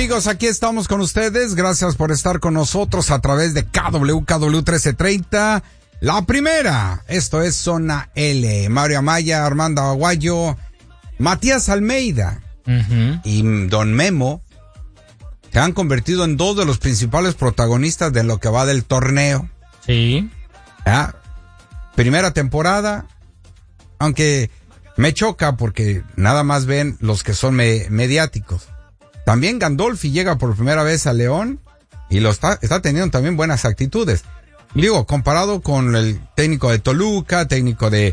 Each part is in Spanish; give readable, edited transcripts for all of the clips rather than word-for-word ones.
amigos, aquí estamos con ustedes. Gracias por estar con nosotros a través de KW 1330. La primera, esto es Zona L. Mario Amaya, Armando Aguayo, Matías Almeida y Don Memo se han convertido en dos de los principales protagonistas de lo que va del torneo. Sí. ¿Ya? Primera temporada, aunque me choca porque nada más ven los que son mediáticos. También Gandolfi llega por primera vez a León y lo está teniendo también buenas actitudes. Digo, comparado con el técnico de Toluca, técnico de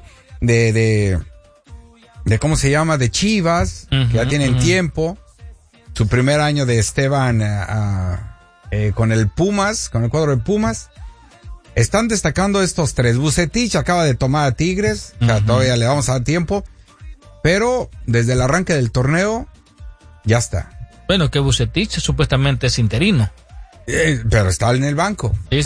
¿cómo se llama? De Chivas, que ya tienen tiempo. Su primer año de Esteban con el Pumas, con el cuadro de Pumas. Están destacando estos tres. Vucetich acaba de tomar a Tigres, o sea, todavía le vamos a dar tiempo, pero desde el arranque del torneo ya está. Bueno, que Vucetich supuestamente es interino. Pero está en el banco. Sí.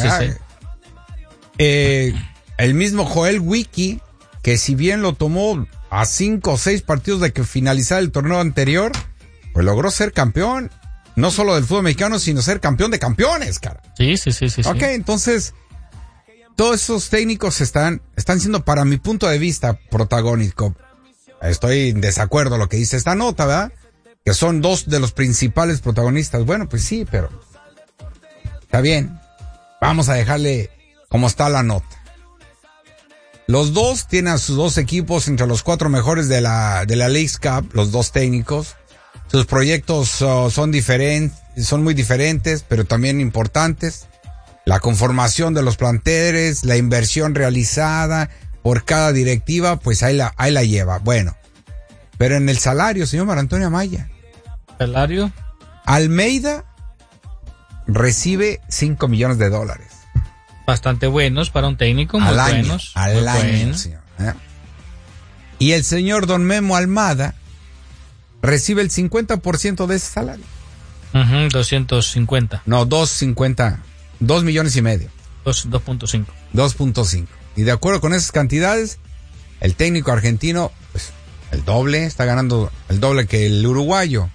El mismo Joel Wiki, que si bien lo tomó a 5 o 6 partidos de que finalizara el torneo anterior, pues logró ser campeón, no solo del fútbol mexicano, sino ser campeón de campeones, cara. Sí. Ok, entonces, todos esos técnicos están siendo, para mi punto de vista, protagónico. Estoy en desacuerdo con lo que dice esta nota, ¿verdad? Que son dos de los principales protagonistas. Bueno, pues sí, pero está bien. Vamos a dejarle como está la nota. Los dos tienen a sus dos equipos entre los 4 mejores de la Leagues Cup, los dos técnicos. Sus proyectos son muy diferentes, pero también importantes. La conformación de los planteles, la inversión realizada por cada directiva, pues ahí la lleva. Bueno, pero en el salario, señor Mar Antonio Amaya. ¿Salario? Almeida recibe $5 millones. Bastante buenos para un técnico, muy buenos. Al año, señor. Y el señor Don Memo Almada recibe el 50% de ese salario. 250. No, 250. 2 millones y medio. 2.5. 2.5. Y de acuerdo con esas cantidades, el técnico argentino, pues, el doble, está ganando el doble que el uruguayo.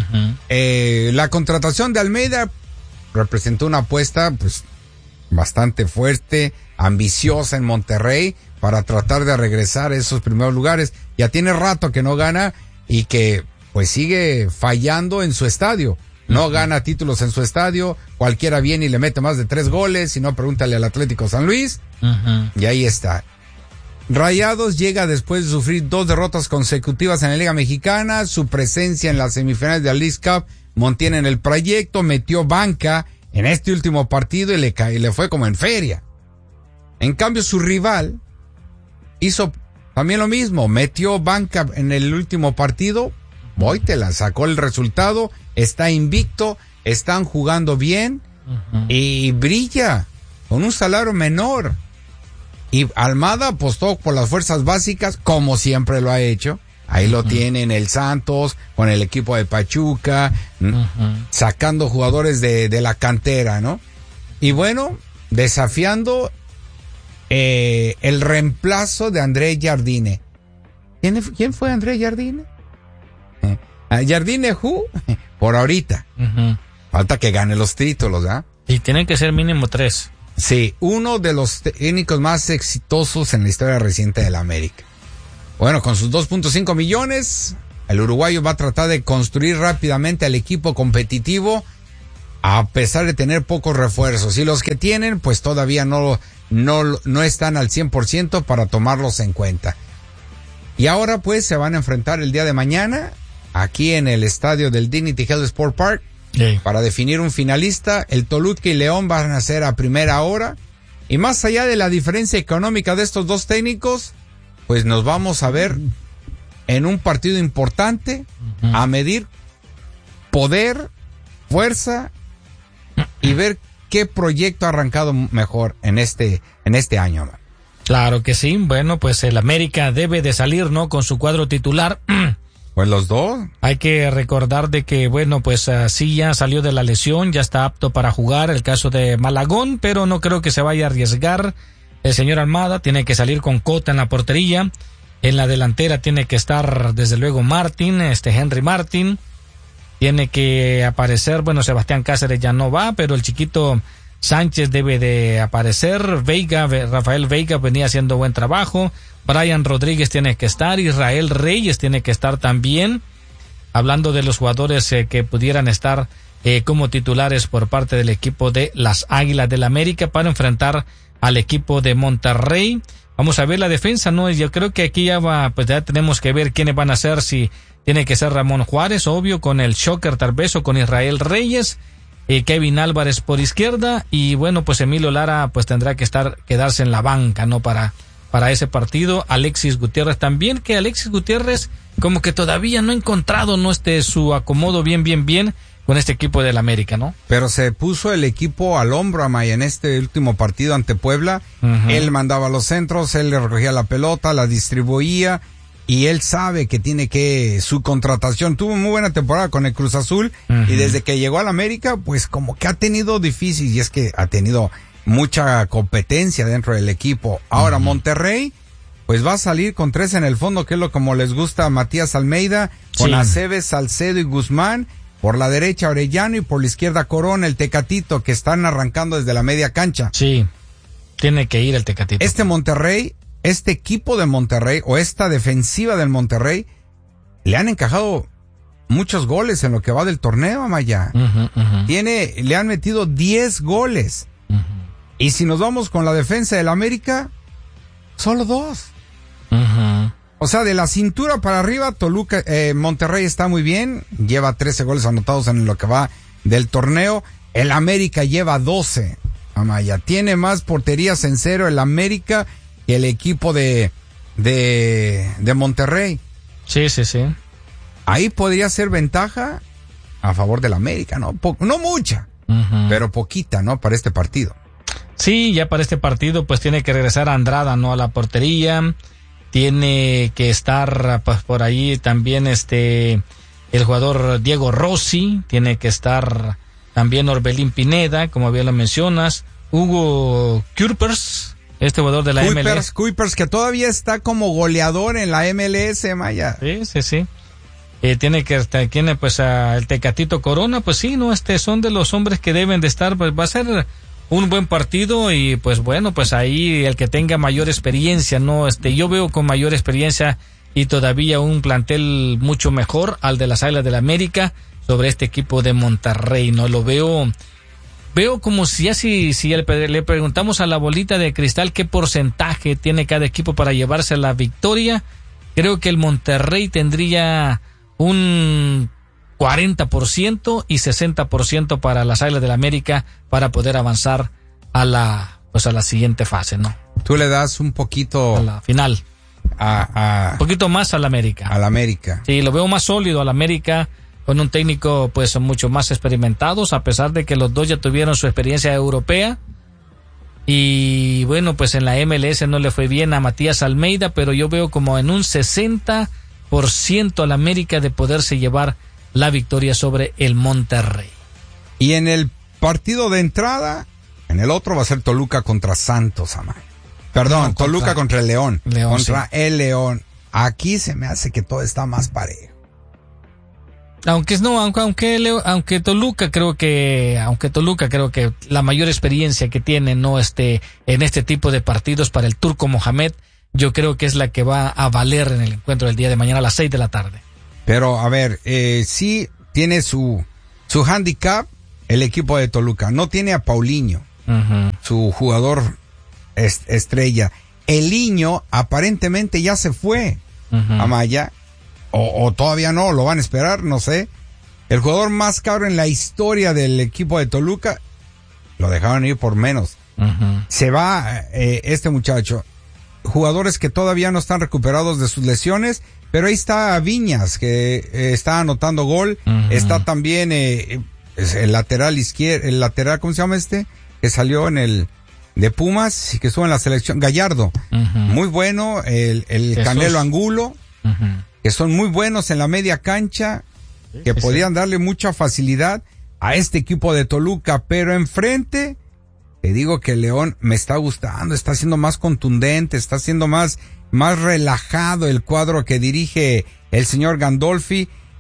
La contratación de Almeida representó una apuesta, pues, bastante fuerte, ambiciosa en Monterrey, para tratar de regresar a esos primeros lugares. Ya tiene rato que no gana y que, pues, sigue fallando en su estadio. No gana títulos en su estadio, cualquiera viene y le mete más de 3 goles, si no, pregúntale al Atlético San Luis. Y ahí está. Rayados llega después de sufrir 2 derrotas consecutivas en la Liga Mexicana. Su presencia en las semifinales de la Leagues Cup mantiene en el proyecto, metió banca en este último partido y le fue como en feria. En cambio, su rival hizo también lo mismo, metió banca en el último partido, Boitela sacó el resultado, está invicto, están jugando bien y brilla con un salario menor. Y Almada apostó por las fuerzas básicas, como siempre lo ha hecho. Ahí lo tienen el Santos, con el equipo de Pachuca, sacando jugadores de la cantera, ¿no? Y bueno, desafiando el reemplazo de André Jardine. ¿Quién fue André Jardine? Jardine por ahorita. Falta que gane los títulos, ¿ah? Y tienen que ser mínimo 3. Sí, uno de los técnicos más exitosos en la historia reciente de la América. Bueno, con sus 2.5 millones, el uruguayo va a tratar de construir rápidamente al equipo competitivo, a pesar de tener pocos refuerzos. Y los que tienen, pues todavía no están al 100% para tomarlos en cuenta. Y ahora, pues, se van a enfrentar el día de mañana, aquí en el estadio del Dignity Health Sport Park, para definir un finalista. El Toluca y León van a ser a primera hora. Y más allá de la diferencia económica de estos dos técnicos, pues nos vamos a ver en un partido importante, a medir poder, fuerza y ver qué proyecto ha arrancado mejor en este año. Claro que sí. Bueno, pues el América debe de salir, ¿no?, con su cuadro titular. Pues los dos. Hay que recordar de que, bueno, pues sí, ya salió de la lesión, ya está apto para jugar, el caso de Malagón, pero no creo que se vaya a arriesgar. El señor Almada tiene que salir con Cota en la portería. En la delantera tiene que estar, desde luego, Henry Martin. tiene que aparecer. Bueno, Sebastián Cáceres ya no va, pero el chiquito Sánchez debe de aparecer. Rafael Veiga venía haciendo buen trabajo. Brian Rodríguez tiene que estar. Israel Reyes tiene que estar también. Hablando de los jugadores que pudieran estar como titulares por parte del equipo de las Águilas del América para enfrentar al equipo de Monterrey. Vamos a ver la defensa, ¿no? Yo creo que aquí ya tenemos que ver quiénes van a ser, si tiene que ser Ramón Juárez, obvio, con el Shocker tal vez, o con Israel Reyes, Kevin Álvarez por izquierda, y bueno, pues Emilio Lara pues tendrá que quedarse en la banca, ¿no? Para ese partido. Alexis Gutiérrez también, que Alexis Gutiérrez como que todavía no ha encontrado su acomodo bien con este equipo del América, ¿no? Pero se puso el equipo al hombro, Amaya, en este último partido ante Puebla. Uh-huh. Él mandaba los centros, él le recogía la pelota, la distribuía, y él sabe que su contratación, tuvo muy buena temporada con el Cruz Azul, uh-huh. Y desde que llegó al América, pues como que ha tenido difícil, y es que ha tenido mucha competencia dentro del equipo. Ahora, uh-huh. Monterrey, pues va a salir con 3 en el fondo, que es lo como les gusta a Matías Almeida, con Aceves, Salcedo y Guzmán. Por la derecha Orellano y por la izquierda Corona, el Tecatito, que están arrancando desde la media cancha. Sí, tiene que ir el Tecatito. Este equipo de Monterrey, o esta defensiva del Monterrey, le han encajado muchos goles en lo que va del torneo, Amaya. Uh-huh, uh-huh. Le han metido 10 goles. Uh-huh. Y si nos vamos con la defensa del América, solo 2. Uh-huh. O sea, de la cintura para arriba, Monterrey está muy bien, lleva 13 goles anotados en lo que va del torneo. El América lleva 12, Amaya. Tiene más porterías en cero el América que el equipo de Monterrey. Sí. Ahí podría ser ventaja a favor del América, ¿no? No mucha, uh-huh. Pero poquita, ¿no? Para este partido. Sí, ya para este partido pues tiene que regresar Andrada, ¿no? A la portería. Tiene que estar pues por ahí también el jugador Diego Rossi, tiene que estar también Orbelín Pineda, como bien lo mencionas, Hugo Kuipers, jugador de la MLS. Kuipers, que todavía está como goleador en la MLS, Maya. Sí. Tiene pues el Tecatito Corona, pues sí, no, son de los hombres que deben de estar, pues va a ser un buen partido, y pues bueno, pues ahí el que tenga mayor experiencia, ¿no? Yo veo con mayor experiencia y todavía un plantel mucho mejor al de las Águilas del América sobre este equipo de Monterrey, ¿no? Lo veo como si le preguntamos a la bolita de cristal qué porcentaje tiene cada equipo para llevarse la victoria. Creo que el Monterrey tendría un 40% y 60% para las Águilas del América para poder avanzar a la siguiente fase, ¿no? Tú le das un poquito a la final. Un poquito más al América. Al América. Sí, lo veo más sólido al América, con un técnico pues mucho más experimentados, a pesar de que los dos ya tuvieron su experiencia europea. Y bueno, pues en la MLS no le fue bien a Matías Almeida, pero yo veo como en un 60% al América de poderse llevar la victoria sobre el Monterrey. Y en el partido de entrada, en el otro va a ser Toluca contra Santos, Amaya. Perdón, Toluca contra el León. Contra el León. Aquí se me hace que todo está más parejo. Aunque Toluca creo que la mayor experiencia que tiene en este tipo de partidos para el Turco Mohamed, yo creo que es la que va a valer en el encuentro del día de mañana a las 6 de la tarde. Pero a ver, sí tiene su handicap el equipo de Toluca. No tiene a Paulinho, uh-huh. Su jugador estrella. El Niño aparentemente ya se fue, uh-huh. Amaya. O todavía no, lo van a esperar, no sé. El jugador más caro en la historia del equipo de Toluca, lo dejaron ir por menos. Uh-huh. Se va este muchacho. Jugadores que todavía no están recuperados de sus lesiones, pero ahí está Viñas, que está anotando gol. Uh-huh. Está también el lateral izquierdo, ¿cómo se llama que salió de Pumas y que estuvo en la selección, Gallardo. Uh-huh. Muy bueno, el Canelo Angulo. Uh-huh. Que son muy buenos en la media cancha, que podían darle mucha facilidad a este equipo de Toluca, pero enfrente, te digo que León me está gustando, está siendo más contundente, está siendo más relajado el cuadro que dirige el señor Gandolfi,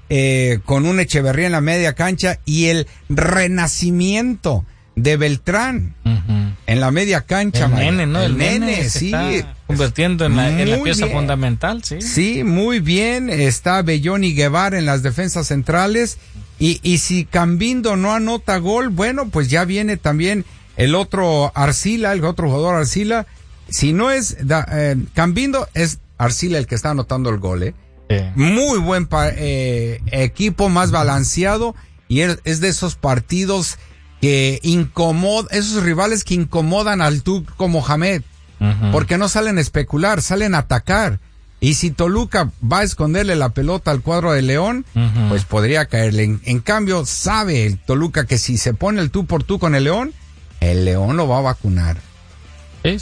con un Echeverría en la media cancha y el renacimiento de Beltrán en la media cancha. El nene, ¿no? El nene, se sí. está convirtiendo en la pieza bien. fundamental, sí. Sí, muy bien. Está Bellón y Guevara en las defensas centrales. Y si Cambindo no anota gol, bueno, pues ya viene también el otro Arcila, el otro jugador Arcila. Si no es Cambindo, es Arcila el que está anotando el gol, Sí. Muy buen equipo, más balanceado, y es de esos partidos que esos rivales que incomodan al turco Mohamed, porque no salen a especular, salen a atacar. Y si Toluca va a esconderle la pelota al cuadro de León, pues podría caerle. En cambio, sabe el Toluca que si se pone el tú por tú con el León lo va a vacunar. Sí.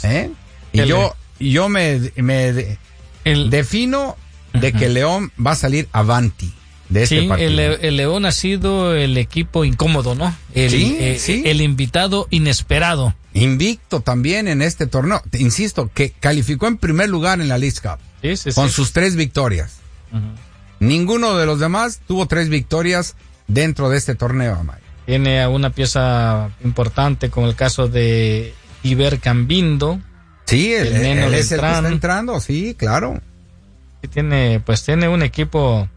Y yo me defino de que León va a salir avanti de este partido. El León ha sido el equipo incómodo, ¿no? El invitado inesperado. Invicto también en este torneo. Insisto, que calificó en primer lugar en la League Cup. Con sus 3 victorias. Ninguno de los demás tuvo 3 victorias dentro de este torneo, Amaya. Tiene una pieza importante con el caso de Iber Cambindo. Sí, él es el que está entrando, sí, claro. Tiene un equipo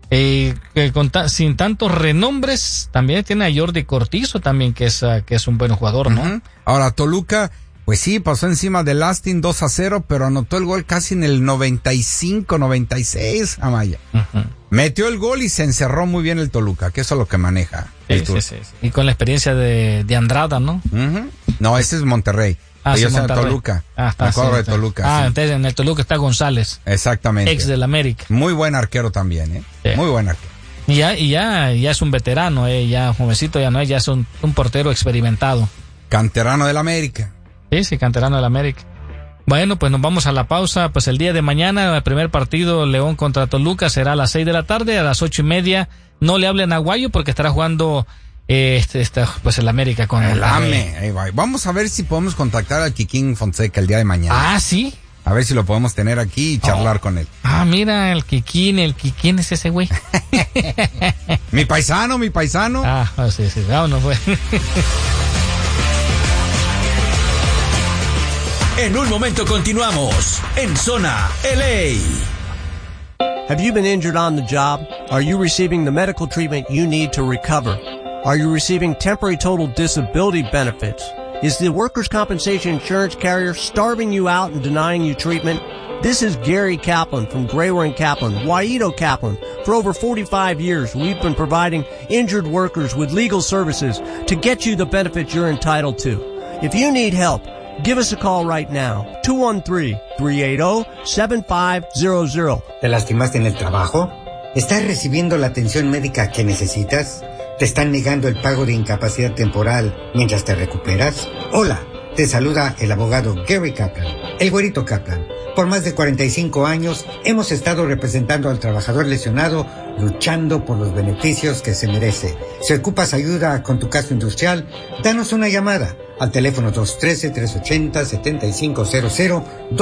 sin tantos renombres. También tiene a Jordi Cortizo también, que es un buen jugador, ¿no? Ahora, Toluca, pues sí, pasó encima del Austin 2-0, pero anotó el gol casi en el 95-96, Amaya. Metió el gol y se encerró muy bien el Toluca, que eso es lo que maneja. Sí. Y con la experiencia de Andrada, ¿no? No, ese es Monterrey. Ellos son Toluca. Está, el cuadro de Toluca. Entonces en el Toluca está González. Exactamente. Ex del América. Muy buen arquero también, Sí. Muy buen arquero. Y ya es un veterano, ya jovencito, ya no es, ya es un portero experimentado. Canterano del América. Sí, canterano del América. Bueno, pues nos vamos a la pausa. Pues el día de mañana, el primer partido, León contra Toluca, será a las 6 de la tarde, a las 8:30. No le hablen a Aguayo porque estará jugando pues el América con el AME. Ahí va. Vamos a ver si podemos contactar al Kikín Fonseca el día de mañana. Ah, sí. A ver si lo podemos tener aquí y charlar con él. Ah, mira, el Kikín es ese güey. Mi paisano. Ah, sí, vámonos, pues. En un momento continuamos en Zona LA. Have you been injured on the job? Are you receiving the medical treatment you need to recover? Are you receiving temporary total disability benefits? Is the workers' compensation insurance carrier starving you out and denying you treatment? This is Gary Kaplan from Grawer & Kaplan, Waito Kaplan. For over 45 years, we've been providing injured workers with legal services to get you the benefits you're entitled to. If you need help, give us a call right now, 213-380-7500. ¿Te lastimaste en el trabajo? ¿Estás recibiendo la atención médica que necesitas? ¿Te están negando el pago de incapacidad temporal mientras te recuperas? Hola, te saluda el abogado Gary Kaplan, el güerito Kaplan. Por más de 45 años hemos estado representando al trabajador lesionado, luchando por los beneficios que se merece. Si ocupas ayuda con tu caso industrial, danos una llamada al teléfono 213-380-7500,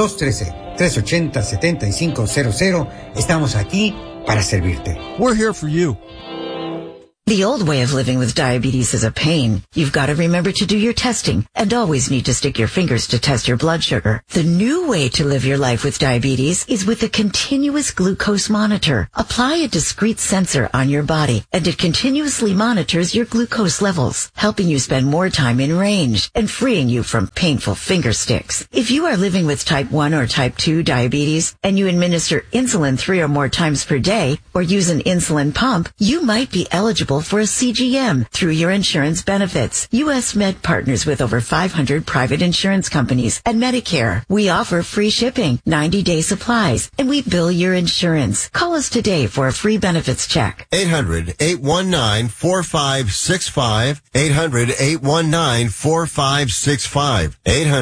213-380-7500. Estamos aquí para servirte. We're here for you. The old way of living with diabetes is a pain. You've got to remember to do your testing and always need to stick your fingers to test your blood sugar. The new way to live your life with diabetes is with a continuous glucose monitor. Apply a discrete sensor on your body and it continuously monitors your glucose levels, helping you spend more time in range and freeing you from painful finger sticks. If you are living with type 1 or type 2 diabetes and you administer insulin 3 or more times per day or use an insulin pump, you might be eligible for a CGM through your insurance benefits. U.S. Med partners with over 500 private insurance companies and Medicare. We offer free shipping, 90-day supplies, and we bill your insurance. Call us today for a free benefits check. 800-819-4565. 800-819-4565.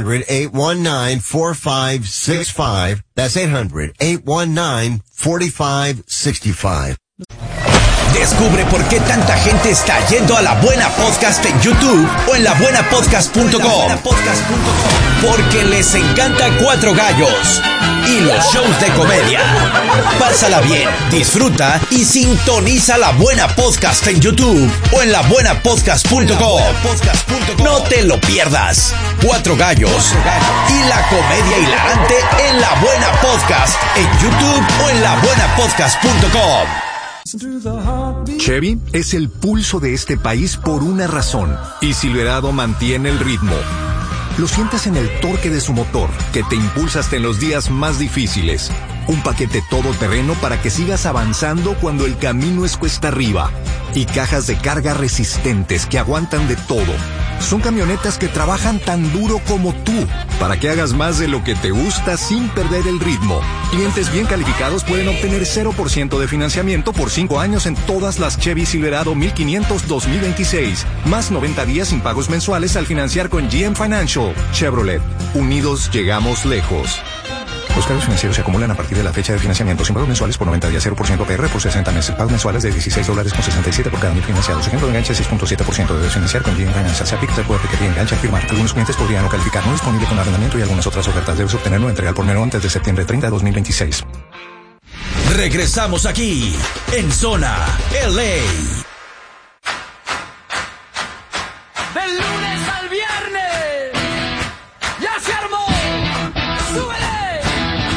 800-819-4565. That's 800-819-4565. Descubre por qué tanta gente está yendo a La Buena Podcast en YouTube o en labuenapodcast.com. Porque les encanta Cuatro Gallos y los shows de comedia. Pásala bien, disfruta y sintoniza La Buena Podcast en YouTube o en labuenapodcast.com. No te lo pierdas. Cuatro Gallos y la comedia hilarante en La Buena Podcast en YouTube o en labuenapodcast.com. Chevy es el pulso de este país por una razón, y Silverado mantiene el ritmo. Lo sientes en el torque de su motor, que te impulsa hasta en los días más difíciles. Un paquete todoterreno para que sigas avanzando cuando el camino es cuesta arriba. Y cajas de carga resistentes que aguantan de todo. Son camionetas que trabajan tan duro como tú, para que hagas más de lo que te gusta sin perder el ritmo. Clientes bien calificados pueden obtener 0% de financiamiento por 5 años en todas las Chevy Silverado 1500 2026. Más 90 días sin pagos mensuales al financiar con GM Financial. Chevrolet. Unidos llegamos lejos. Los cargos financieros se acumulan a partir de la fecha de financiamiento sin pagos mensuales por 90 días, 0% PR por 60 meses. Pagos mensuales de $16.67 por cada 1000 financiados. Ejemplo de enganche 6.7%. Debes financiar con GM Financial. Se aplica el poder requerir enganche a firmar. Algunos clientes podrían no calificar. No disponible con arrendamiento y algunas otras ofertas. Debes obtenerlo en entrega por menor antes de septiembre 30 de 2026. Regresamos aquí en Zona LA. Del lunes al viernes.